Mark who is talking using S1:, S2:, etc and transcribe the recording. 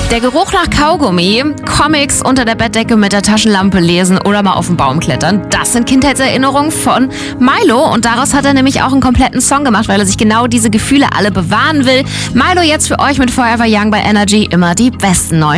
S1: Der Geruch nach Kaugummi, Comics unter der Bettdecke mit der Taschenlampe lesen oder mal auf den Baum klettern, das sind Kindheitserinnerungen von Milo und daraus hat er nämlich auch einen kompletten Song gemacht, weil er sich genau diese Gefühle alle bewahren will. Milo jetzt für euch mit Forever Young bei Energy, immer die besten neuen